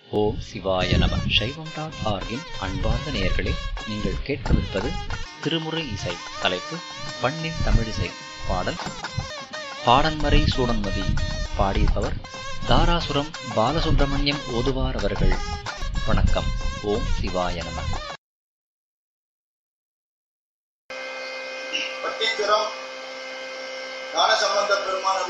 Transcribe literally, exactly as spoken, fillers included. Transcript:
ஓம் சிவாய நம. சைவம் டாட் ஆர்கின் அன்பார்ந்த நேயர்களே, நீங்கள் கேட்கவிருப்பது திருமுறை இசை. தலைப்பு பண்ணின் தமிழிசை. பாடல் பாடன்மறை சூடன்மதி. பாடியவர் தாராசுரம் பாலசுப்பிரமணியம் ஓதுவார் அவர்கள். வணக்கம். ஓம் சிவாய நம. ஞானசம்பந்த பெருமான